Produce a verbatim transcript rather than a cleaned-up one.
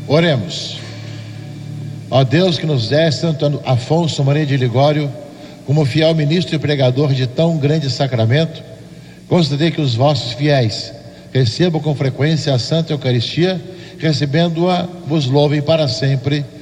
Oremos. Ó Deus, que nos deste tanto Afonso Maria de Ligório como fiel ministro e pregador de tão grande sacramento, concedei que os vossos fiéis recebam com frequência a Santa Eucaristia, recebendo-a, vos louvem para sempre.